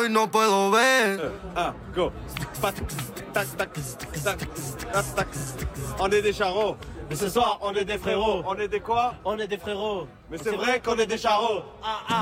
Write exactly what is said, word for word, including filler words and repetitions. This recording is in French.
y no puedo ver. Ah, go. On est des charros. Mais ce soir, on est des frérots. On est des quoi? On est des frérots. Mais c'est vrai qu'on est des charros. Ah, ah.